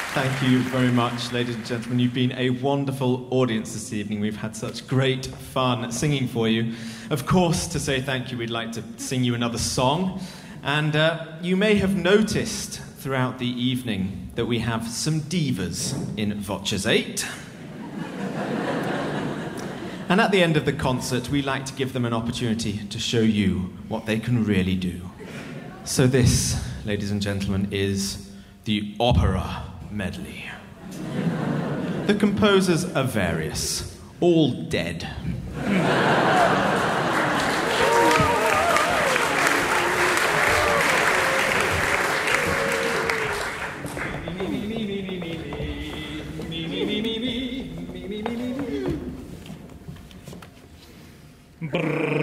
Thank you very much, ladies and gentlemen. You've been a wonderful audience this evening. We've had such great fun singing for you. Of course, to say thank you, we'd like to sing you another song. And you may have noticed throughout the evening that we have some divas in Voces 8. And at the end of the concert, we like to give them an opportunity to show you what they can really do. So this, ladies and gentlemen, is the opera medley. The composers are various, all dead.